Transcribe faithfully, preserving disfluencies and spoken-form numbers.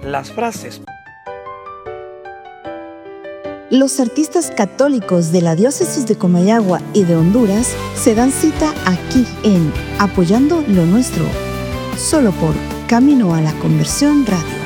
las frases. Los artistas católicos de la diócesis de Comayagua y de Honduras se dan cita aquí en Apoyando lo Nuestro, solo por Camino a la Conversión Radio.